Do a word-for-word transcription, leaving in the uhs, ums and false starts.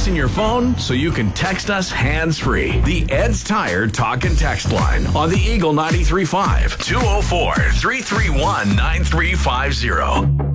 in your phone so you can text us hands-free. The Ed's Tire Talk and Text line on the Eagle ninety-three point five, two oh four, three three one, nine three five zero.